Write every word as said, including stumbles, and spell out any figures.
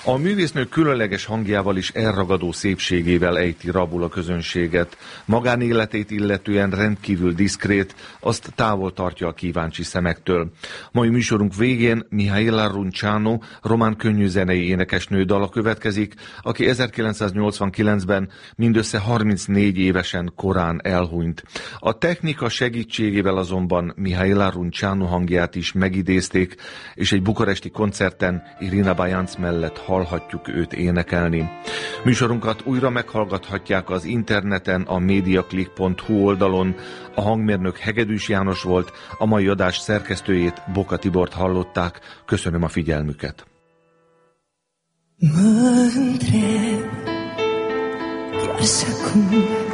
A művésznő különleges hangjával és elragadó szépségével ejti rabul a közönséget. Magánéletét illetően rendkívül diszkrét, azt távol tartja a kíváncsi szemektől. Mai műsorunk végén Mihaela Runciano, román könnyűzenei énekesnő dala következik, aki ezerkilencszáznyolcvankilencben mindössze harmincnégy évesen korán elhunyt. A technika segítségével azonban Mihaela Runciano hangját is megidézték, és egy bukaresti koncerten Irina Bajanc mellett hallhatjuk őt énekelni. Műsorunkat újra meghallgathatják az interneten, a mediaclick pont hu oldalon. A hangmérnök Hegedűs János volt, a mai adás szerkesztőjét, Boka Tibort hallották. Köszönöm a figyelmüket. Mă întreb chiar și acum